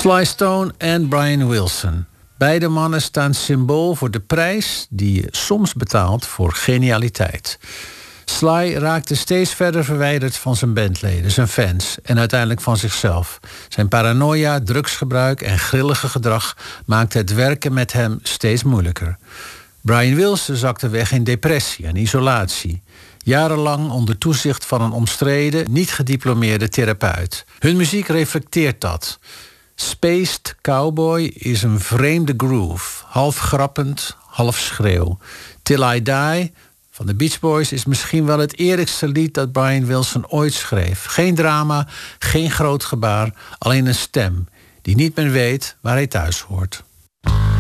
Sly Stone en Brian Wilson. Beide mannen staan symbool voor de prijs die je soms betaalt voor genialiteit. Sly raakte steeds verder verwijderd van zijn bandleden, zijn fans en uiteindelijk van zichzelf. Zijn paranoia, drugsgebruik en grillige gedrag maakte het werken met hem steeds moeilijker. Brian Wilson zakte weg in depressie en isolatie. Jarenlang onder toezicht van een omstreden, niet gediplomeerde therapeut. Hun muziek reflecteert dat. Spaced Cowboy is een vreemde groove, half grappend, half schreeuw. Till I Die van de Beach Boys is misschien wel het eerlijkste lied dat Brian Wilson ooit schreef. Geen drama, geen groot gebaar, alleen een stem die niet meer weet waar hij thuis hoort.